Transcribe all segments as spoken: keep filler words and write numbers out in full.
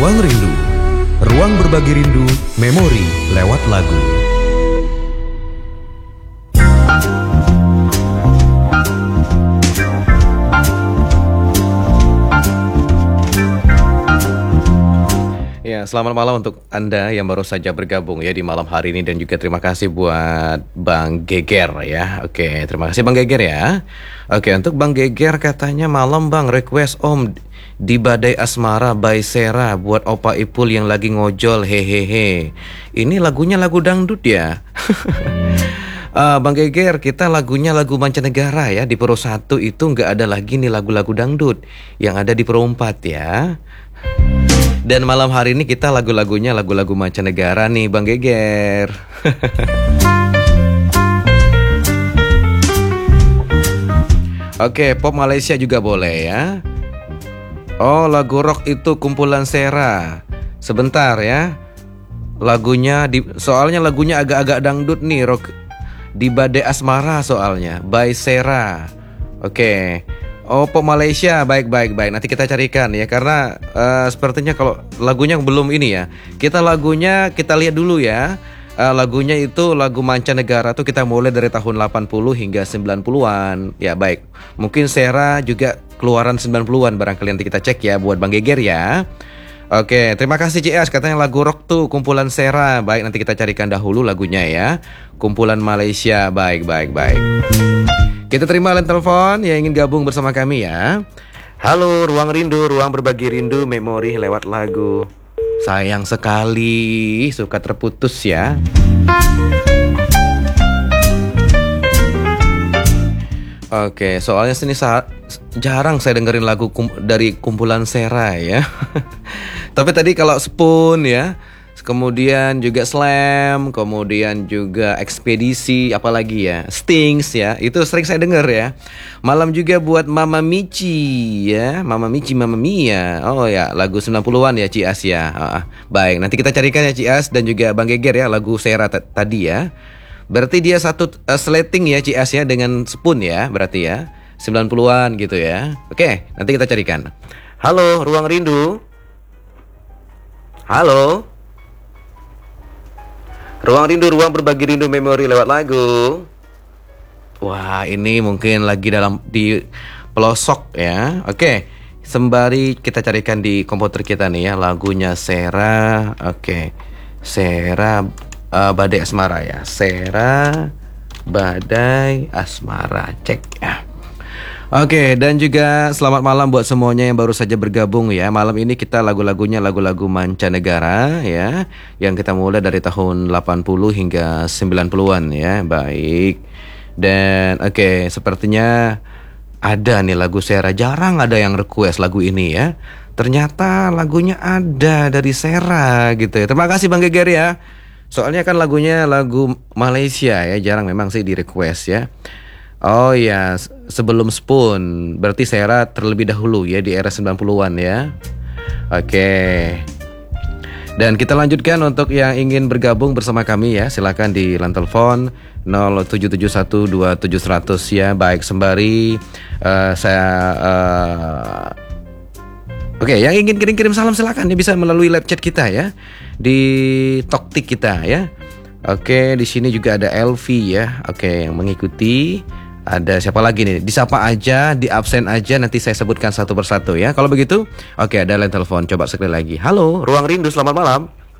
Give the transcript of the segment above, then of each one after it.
Ruang Rindu, ruang berbagi rindu, memori lewat lagu. Ya, selamat malam untuk Anda yang baru saja bergabung ya di malam hari ini, dan juga terima kasih buat Bang Geger ya. Oke, terima kasih Bang Geger ya. Oke, untuk Bang Geger katanya malam Bang request Om di Badai Asmara by Sera buat Opa Ipul yang lagi ngojol hehehe. Ini lagunya lagu dangdut ya. Uh, Bang Geger, kita lagunya lagu mancanegara ya. Di Pro satu itu nggak ada lagi nih lagu-lagu dangdut, yang ada di Pro empat ya. Dan malam hari ini kita lagu-lagunya lagu-lagu mancanegara nih Bang Geger. Oke, pop Malaysia juga boleh ya. Oh, lagu rock itu kumpulan Sera. Sebentar ya. Lagunya di, soalnya lagunya agak-agak dangdut nih, rock di Badai Asmara soalnya by Sera. Oke. Oh, pop Malaysia, baik baik baik. Nanti kita carikan ya, karena uh, sepertinya kalau lagunya belum ini ya. Kita lagunya kita lihat dulu ya. Uh, lagunya itu lagu mancanegara tuh kita mulai dari tahun delapan puluh hingga sembilan puluhan. Ya baik. Mungkin Sera juga keluaran sembilan puluhan, barangkali nanti kita cek ya buat Bang Geger ya. Oke, terima kasih C S, katanya lagu rock tuh kumpulan Sera. Baik, nanti kita carikan dahulu lagunya ya. Kumpulan Malaysia, baik baik baik. Kita terima line telepon yang ingin gabung bersama kami ya. Halo, Ruang Rindu, ruang berbagi rindu, memori lewat lagu. Sayang sekali, suka terputus ya. Oke, soalnya sini saat jarang saya dengerin lagu kum dari kumpulan Sera ya. Tapi tadi kalau Spoon ya, kemudian juga Slam, kemudian juga Ekspedisi, apalagi ya, Stings ya, itu sering saya denger ya. Malam juga buat Mama Michi ya, Mama Michi, Mama Mia. Oh ya, lagu sembilan puluhan ya Cias ya. Ah, baik, nanti kita carikan ya Cias dan juga Bang Geger ya lagu Sera tadi ya. Berarti dia satu uh, slating ya Cias ya dengan Spoon ya, berarti ya sembilan puluhan gitu ya. Oke, nanti kita carikan. Halo, Ruang Rindu. Halo. Ruang Rindu, ruang berbagi rindu, memori lewat lagu. Wah, ini mungkin lagi dalam di pelosok ya. Oke, sembari kita carikan di komputer kita nih ya lagunya Sera. Oke, Sera uh, Badai Asmara ya. Sera Badai Asmara, cek ya. Oke, dan juga selamat malam buat semuanya yang baru saja bergabung ya. Malam ini kita lagu-lagunya lagu-lagu mancanegara ya, yang kita mulai dari tahun delapan puluh hingga sembilan puluhan ya. Baik. Dan oke, sepertinya ada nih lagu Sera. Jarang ada yang request lagu ini ya. Ternyata lagunya ada dari Sera gitu ya. Terima kasih Bang Geger ya. Soalnya kan lagunya lagu Malaysia ya, jarang memang sih di request ya. Oh ya, sebelum Spoon, berarti Sera terlebih dahulu ya di era sembilan puluhan ya. Oke. Dan kita lanjutkan untuk yang ingin bergabung bersama kami ya. Silakan di line telepon nol tujuh tujuh satu dua tujuh seratus ya. Baik, sembari uh, saya uh... Oke, yang ingin kirim-kirim salam silakan ya, bisa melalui live chat kita ya di Toktik kita ya. Oke, di sini juga ada Elvi ya. Oke, yang mengikuti. Ada siapa lagi nih? Disapa aja, di absen aja, nanti saya sebutkan satu persatu ya. Kalau begitu, oke, ada line telepon. Coba sekali lagi. Halo, Ruang Rindu, selamat malam.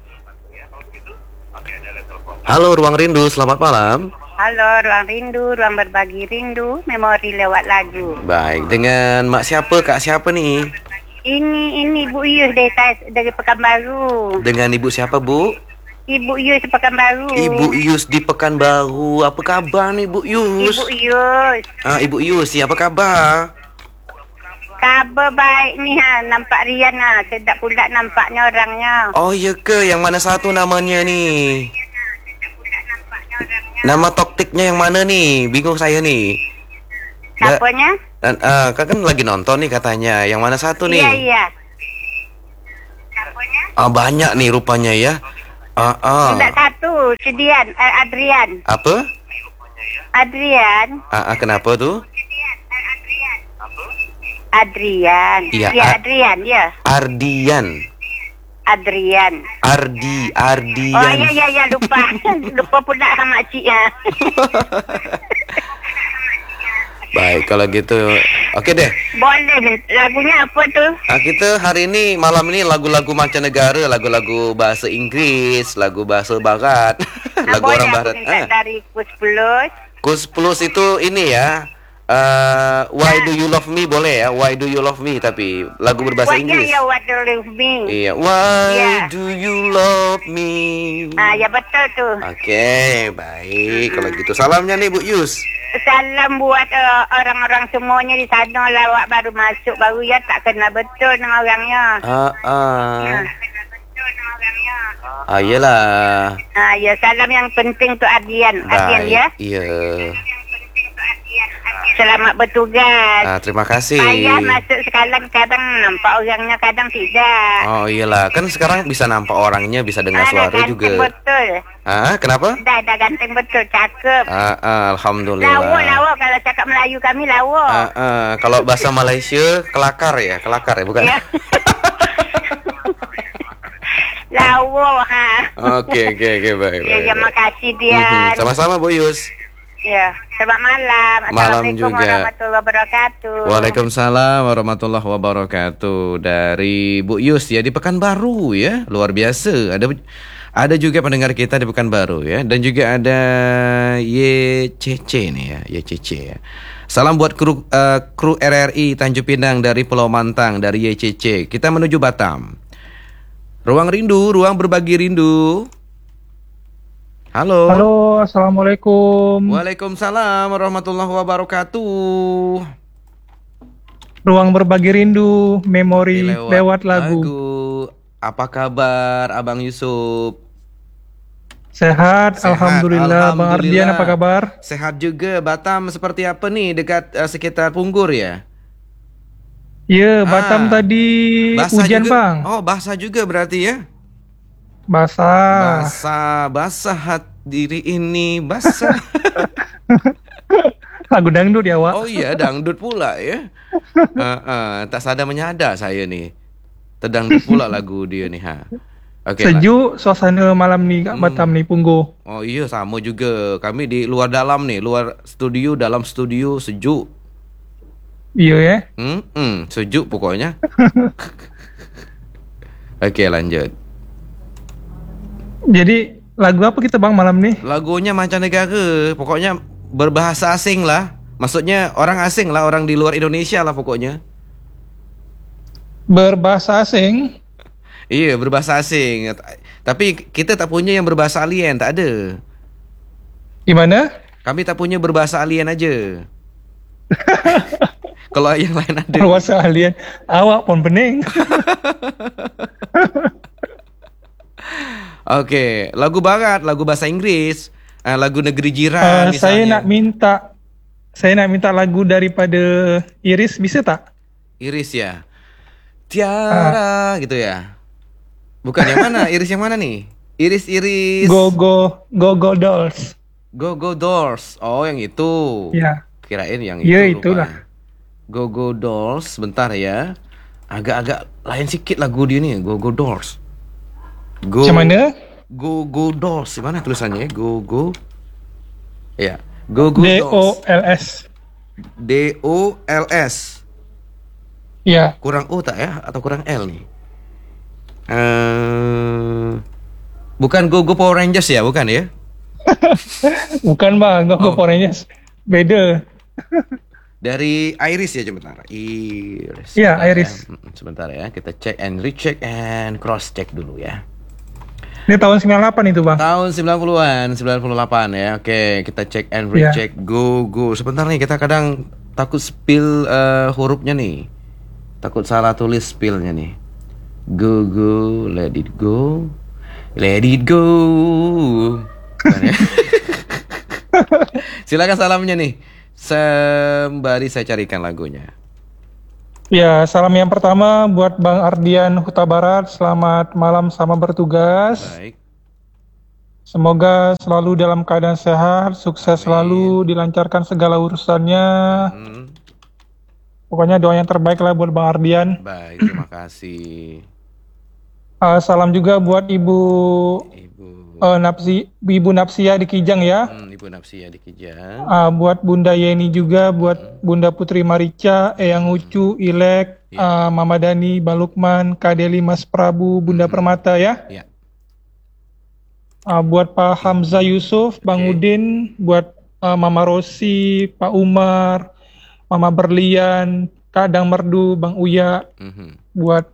Halo, Ruang Rindu, selamat malam. Halo, Ruang Rindu, ruang berbagi rindu, memori lewat lagu. Baik, dengan Mak siapa, Kak siapa nih? Ini ini Ibu Yus dari dari Pekanbaru. Dengan Ibu siapa, Bu? Ibu Yus Pekanbaru. Ibu Yus di Pekanbaru. Apa kabar nih Bu Yus? Ibu Yus. Ah, Ibu Yus, ya, apa kabar? Kabar baik nih ha, nampak Rian ha, sedap pula nampaknya orangnya. Oh iya ke, yang mana satu namanya nih? Nama Toktiknya yang mana nih? Bingung saya nih. Apanya? Dan uh, kan, kan lagi nonton nih katanya. Yang mana satu nih? Iya iya. Ah, banyak nih rupanya ya. Ah, ah. Tidak satu, Sedian, eh, Adrian. Apa? Adrian. Ah, ah, kenapa tuh? Adrian. Iya, Ya, Ar- Adrian, ya. Ardian. Adrian. Ardi, Ardian. Oh ya ya ya lupa. Lupa pula sama cik ya. Baik, kalau gitu. Oke deh. Boleh. Lagunya apa tuh? Nah, kita hari ini malam ini lagu-lagu mancanegara, lagu-lagu bahasa Inggris, lagu bahasa barat, Nah, lagu boleh orang aku barat. minta Ah. dari Kus Plus. Kus Plus itu ini ya. eh, Why Do You Love Me boleh ya? Why Do You Love Me tapi lagu berbahasa What Inggris. ya, ya, what do you love me? Iya, Why Ya. Do You Love Me? Ah, ya betul tuh. Oke, baik. Kalau gitu salamnya nih Bu Yus. Salam buat uh, orang-orang semuanya di sana lah. Awak baru masuk baru ya tak kenal betul dengan orangnya. Ah, ah. Ah. Ah, iyalah. Ah, ya salam yang penting tu Adian. Adian ya. Iya. Selamat bertugas. Ah, terima kasih. Payah masuk sekarang kadang nampak orangnya kadang tidak. Oh iyalah, kan sekarang bisa nampak orangnya, bisa dengar Ah, dah suara ganteng juga. betul. Ah, kenapa? Dah dah ganteng betul, cakep. Ah, ah, alhamdulillah. Lawa lawa kalau cakap Melayu kami lawa. Ah, ah, kalau bahasa Malaysia kelakar ya, kelakar ya, bukan? Ya. Lawa ha. Oke, oke, oke, baik, Ya, baik. terima baik. kasih Mhm, Dian. sama-sama Bu Yus. Ya, selamat malam. Malam Assalamualaikum juga. warahmatullahi wabarakatuh. Waalaikumsalam warahmatullahi wabarakatuh. Dari Bu Yus ya di Pekanbaru ya, luar biasa. Ada ada juga pendengar kita di Pekanbaru ya, dan juga ada Y C C nih ya, Y C C ya. Salam buat kru uh, kru R R I Tanjung Pinang dari Pulau Mantang dari Y C C. Kita menuju Batam. Ruang rindu, ruang berbagi rindu. Halo. Halo, assalamualaikum. Waalaikumsalam warahmatullahi wabarakatuh. Ruang berbagi rindu, memori lewat, lagu. Apa kabar Abang Yusuf? Sehat, Sehat, alhamdulillah. Bang Ardian alhamdulillah. apa kabar? Sehat juga. Batam seperti apa nih dekat uh, sekitar Punggur ya? Iya, Batam Ah, tadi Basah hujan juga? bang. Oh, basah juga berarti ya? Basah. Basah, basah hat diri ini basah. Lagu dangdut ya, Wak. Oh iya, dangdut pula ya. Uh, uh, tak sadar menyadar saya nih. Terdangdut pula lagu dia nih ha. Oke. lah. Sejuk suasana malam nih kat Hmm. Batam nih, Punggo. Oh iya sama juga. Kami di luar dalam nih, luar studio, dalam studio sejuk. Iya ya. Hmm, hmm, sejuk pokoknya. Oke, lanjut. Jadi lagu apa kita bang malam nih? Lagunya mancanegara, pokoknya berbahasa asing lah. Maksudnya orang asing lah, orang di luar Indonesia lah pokoknya. Berbahasa asing. Iya, berbahasa asing. Tapi kita tak punya yang berbahasa alien, tak ada. Gimana? Kami tak punya berbahasa alien aja. Kalau yang lain ada. Berbahasa alien. Awak pun pening. Oke, lagu barat, lagu bahasa Inggris, eh, lagu negeri Uh, jiran misalnya. saya nak minta, saya nak minta lagu daripada Iris, bisa tak? Iris ya. Tiara gitu ya. Bukan yang mana? Iris yang mana nih? Iris Iris. Go go go go dolls. Go Go Dolls. Oh, yang itu. Ya. Kirain yang itu. Ya, rupanya. itulah. Go Go Dolls, bentar ya. Agak-agak lain sikit lagu dia nih, Go Go Dolls. Go Macam mana? Go Go Dolls. Mana tulisannya? Go Go. Ya. Go Go D O Dolls. L S. D O L S. Ya. Kurang O tak ya? Atau kurang L nih? Eh, bukan Go Go Power Rangers ya? Bukan ya? Bukan bang, Go Go Oh. Power Rangers. Beda. Dari Iris ya, sebentar. Iris. Iya, Sebentar Iris. ya. Mm, Sebentar ya, kita cek and recheck and cross check dulu ya. Ini tahun sembilan puluh delapan itu bang. Tahun sembilan puluhan, sembilan puluh delapan ya. Oke, kita cek and Iya. recheck. Go Go. Sebentar nih, kita kadang takut spill eh, hurufnya nih. Takut salah tulis spillnya nih. Go Go, let it go. Let it go. Bukan ya? Silakan salamnya nih. Sembari saya carikan lagunya. Ya, salam yang pertama buat Bang Ardian Huta Barat. Selamat malam sama bertugas. Baik. Semoga selalu dalam keadaan sehat, sukses selalu, dilancarkan segala urusannya. Hmm, Pokoknya doa yang terbaik lah buat Bang Ardian. baik, terima kasih. Uh, salam juga buat Ibu Ibu uh, Napsi, Ibu Napsia di Kijang ya. hmm, Ibu Napsia di Kijang. Uh, buat Bunda Yeni juga, buat Hmm. Bunda Putri Marica, Eyang Ucu, Ilek, Ya. uh, Mama Dani, Balukman, Kak Deli, Mas Prabu, Bunda Hmm. Permata ya. Ya. Uh, buat Pak Hamzah Yusuf, Bang Oke. Udin, buat uh, Mama Rosi, Pak Umar, Mama Berlian, Kak Dang Merdu, Bang Uya, Mhm. buat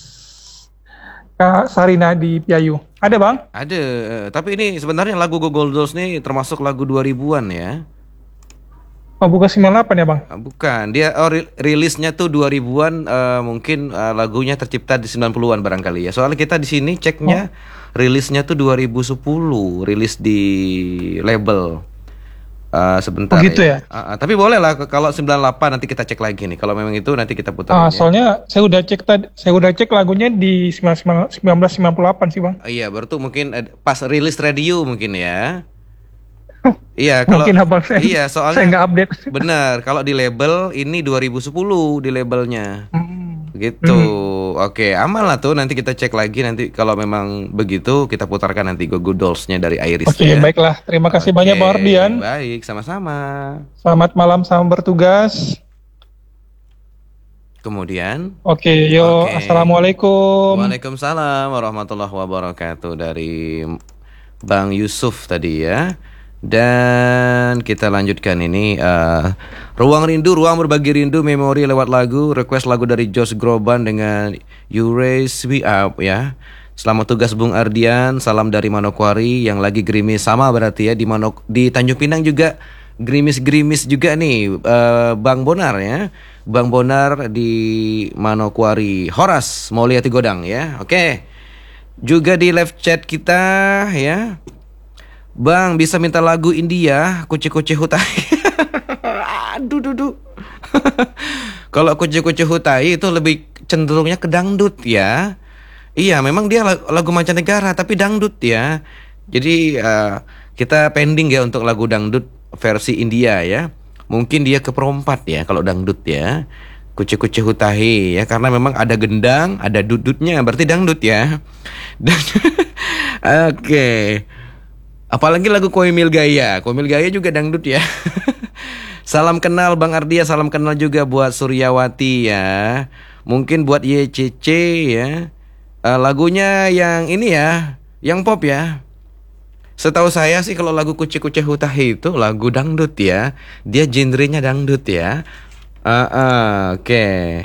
Kak Sarina di Piayu. Ada Bang? Ada, eh, tapi ini sebenarnya lagu Gogol Dolls nih termasuk lagu dua ribuan ya. Oh bukan sembilan puluh delapan ya Bang? Ah, bukan, dia oh, ri- rilisnya tuh dua ribuan, eh, mungkin eh, lagunya tercipta di sembilan puluhan barangkali ya. Soalnya kita di sini ceknya rilisnya tuh dua ribu sepuluh, rilis di label. Eh, sebentar Oh gitu ya? Ah, ah, tapi boleh lah ke- kalau sembilan puluh delapan nanti kita cek lagi nih. Kalau memang itu nanti kita putar Ah, ya. soalnya saya udah cek tadi, saya udah cek lagunya di sembilan belas sembilan puluh delapan sih Bang. Oh, iya, baru tuh mungkin eh, pas rilis radio mungkin ya. Iya, kalau Mungkin Abang saya, iya saya soalnya nggak update. benar, kalau di label ini dua ribu sepuluh di labelnya. Hmm. Gitu. Hmm. Oke, aman lah tuh, nanti kita cek lagi nanti kalau memang begitu kita putarkan nanti Go-Go Dolls-nya dari Iris Oke, ya. baiklah. Terima kasih banyak Oke, Bang Ardian. baik, sama-sama. Selamat malam, selamat bertugas. Kemudian Oke, yo, Oke. assalamualaikum. Waalaikumsalam warahmatullahi wabarakatuh dari Bang Yusuf tadi ya. Dan kita lanjutkan ini eh, Ruang Rindu, Ruang Berbagi Rindu, memori lewat lagu, request lagu dari Josh Groban dengan You Raise Me Up ya. Selamat tugas Bung Ardian, salam dari Manokwari yang lagi gerimis sama berarti ya di Manok di Tanjung Pinang juga gerimis-gerimis juga nih eh, Bang Bonar ya. Bang Bonar di Manokwari, Horas mau lihat di Godang ya. Oke. Juga di live chat kita ya. Bang, bisa minta lagu India, Kuci-Kuci Hutai. Aduh, dudu. Kalau Kuci-Kuci Hutai itu lebih cenderungnya ke dangdut ya. Iya, memang dia lag- lagu mancanegara tapi dangdut ya. Jadi eh, kita pending ya untuk lagu dangdut versi India ya. Mungkin dia ke perempat ya kalau dangdut ya. Kuci-Kuci Hutai ya, karena memang ada gendang, ada dudutnya, berarti dangdut ya. Dan oke. Apalagi lagu Koimil Gaya. Koimil Gaya juga dangdut ya. Salam kenal Bang Ardia, salam kenal juga buat Suryawati ya. Mungkin buat Y C C ya. Eh, lagunya yang ini ya, yang pop ya. Setahu saya sih kalau lagu Kuci-Kuci Hutai itu lagu dangdut ya. Dia genrenya dangdut ya. Ah, ah, oke.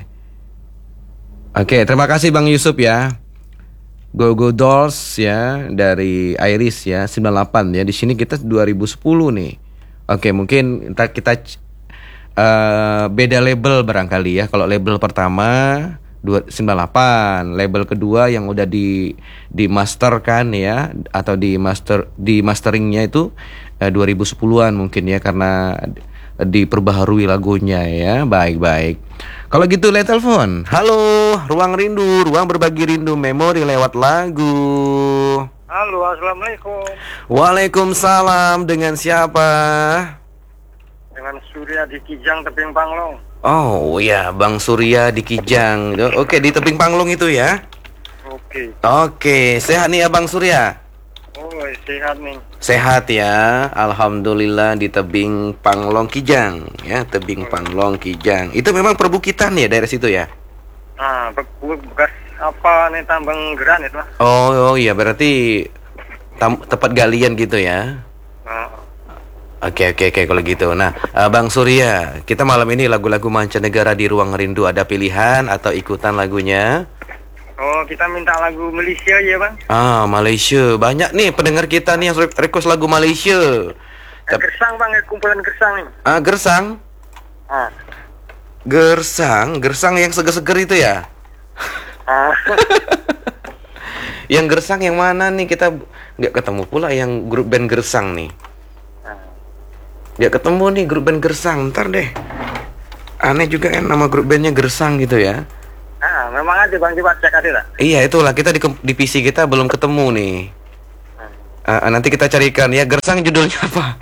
Oke, terima kasih Bang Yusuf ya. Go-Go Dolls ya dari Iris ya sembilan puluh delapan ya. Di sini kita dua ribu sepuluh nih. Oke, mungkin ntar kita uh, beda label barangkali ya. Kalau label pertama dua- sembilan puluh delapan, label kedua yang udah di di master kan ya atau di master di masteringnya itu uh, dua ribu sepuluhan mungkin ya karena diperbaharui lagunya ya. Baik-baik. Kalau gitu lihat telepon. Halo, Ruang Rindu, Ruang Berbagi Rindu, memori lewat lagu. Halo, assalamualaikum. Waalaikumsalam, dengan siapa? Dengan Surya di Kijang, Tebing Panglong. Oh ya, Bang Surya di Kijang. Oke, di Tebing Panglong itu ya. Oke. Oke, sehat nih ya Bang Surya. Oh, sehat nih. Sehat ya, alhamdulillah di Tebing Panglong Kijang ya, Tebing Panglong Kijang. Itu memang perbukitan ya daerah situ ya. Ah, be- bekas apa nih tambang geran itu lah. Oh, oh iya berarti tam- tempat galian gitu ya. Ah, Oke oke oke kalau gitu. Nah, eh, Bang Surya, kita malam ini lagu-lagu mancanegara di Ruang Rindu, ada pilihan atau ikutan lagunya? oh, kita minta lagu Malaysia ya, Bang. Ah, Malaysia. Banyak nih pendengar kita nih yang re- request lagu Malaysia. Eh, Tep- Gersang, Bang, eh, kumpulan Gersang nih. Ah, Gersang. Ah. Gersang, Gersang yang seger-seger itu ya? Ah. Yang Gersang yang mana nih? Kita nggak ketemu pula yang grup band Gersang nih. Nggak ketemu nih grup band Gersang. Ntar deh. Aneh juga kan nama grup bandnya Gersang gitu ya. Ah, memang ada, Bang, coba cek ada tak? Iya itulah, kita di, di P C kita belum ketemu nih. Ah, nanti kita carikan ya. Gersang judulnya apa?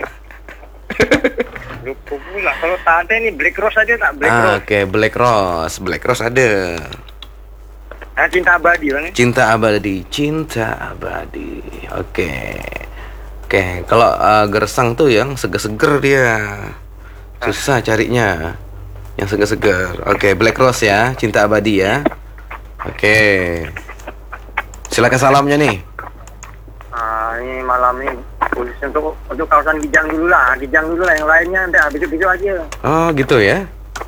Lupa pula. Kalau tak ada nih Black Rose aja tak? Black Ah, Rose. Oke, Black Rose. Black Rose ada. Ah, cinta abadi bang. Cinta abadi, cinta abadi. Oke. Oke, kalau uh, gersang tuh yang seger-seger dia. Susah carinya. Yang seger-seger. Oke, Black Rose ya, cinta abadi ya. Oke. Silakan salamnya nih. Ah, ini malam ini khusus untuk untuk kawasan Kijang dulu lah, Kijang dulu lah, yang lainnya nanti besok-besok aja. Oh, gitu ya.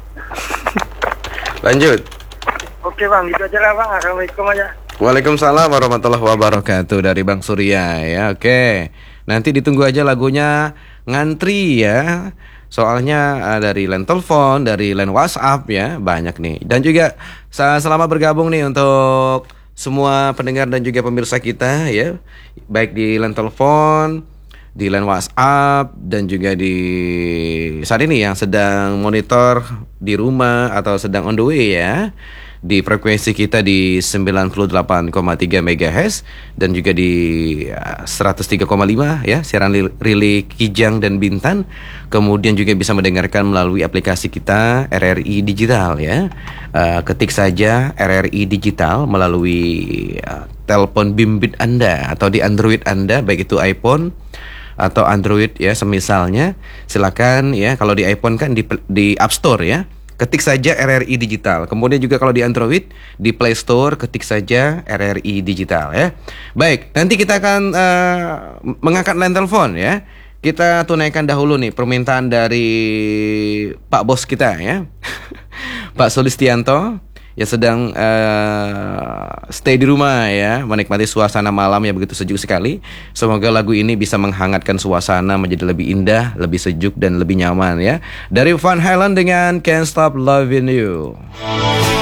Lanjut. Oke bang, gitu aja lah bang. Assalamualaikum aja. Waalaikumsalam warahmatullahi wabarakatuh dari Bang Surya ya. Oke. Nanti ditunggu aja lagunya Ngantri ya. Soalnya uh, dari line telepon, dari line WhatsApp ya, banyak nih. Dan juga sa- selamat bergabung nih untuk semua pendengar dan juga pemirsa kita ya. Baik di line telepon, di line WhatsApp, dan juga di saat ini yang sedang monitor di rumah atau sedang on the way ya. Di frekuensi kita di sembilan puluh delapan koma tiga megahertz dan juga di uh, seratus tiga koma lima ya, siaran li- relay Kijang dan Bintan. Kemudian juga bisa mendengarkan melalui aplikasi kita R R I Digital ya. Uh, ketik saja R R I Digital melalui uh, telepon bimbit Anda atau di Android Anda, baik itu iPhone atau Android ya semisalnya. Silakan ya, kalau di iPhone kan di di App Store ya. Ketik saja R R I Digital. Kemudian juga kalau di Android di Play Store ketik saja R R I Digital ya. Baik, nanti kita akan uh, mengangkat line telepon ya. Kita tunaikan dahulu nih permintaan dari Pak Bos kita ya. Pak Sulistianto yang sedang uh, stay di rumah ya, menikmati suasana malam yang begitu sejuk sekali. Semoga lagu ini bisa menghangatkan suasana menjadi lebih indah, lebih sejuk dan lebih nyaman ya. Dari Van Halen dengan Can't Stop Loving You.